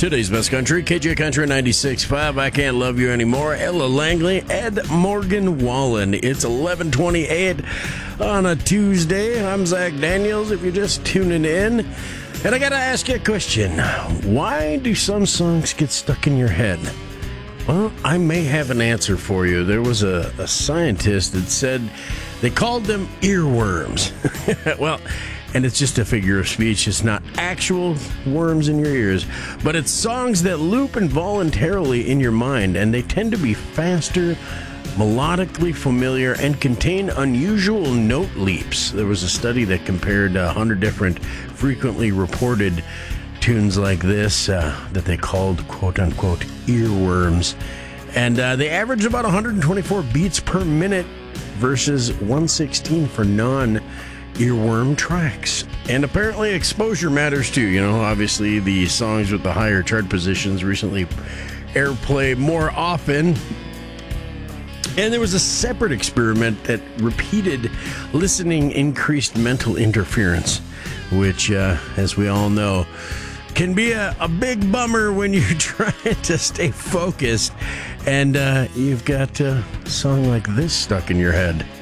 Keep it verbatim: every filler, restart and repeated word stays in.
Today's best country, K J Country ninety-six point five. I Can't Love You Anymore. Ella Langley, Ed Morgan Wallen. It's eleven twenty-eight on a Tuesday. I'm Zach Daniels, if you're just tuning in. And I got to ask you a question. Why do some songs get stuck in your head? Well, I may have an answer for you. There was a, a scientist that said they called them earworms. Well, and it's just a figure of speech. It's not actual worms in your ears, but it's songs that loop involuntarily in your mind, and they tend to be faster, melodically familiar, and contain unusual note leaps. There was a study that compared one hundred different frequently reported tunes like this uh, that they called quote-unquote earworms, and uh, they averaged about one hundred twenty-four beats per minute versus one hundred sixteen for non-earworm tracks. And apparently exposure matters too. You know, obviously the songs with the higher chart positions recently airplay more often. And there was a separate experiment that repeated listening increased mental interference, which, uh, as we all know, can be a, a big bummer when you're trying to stay focused and uh, you've got a song like this stuck in your head.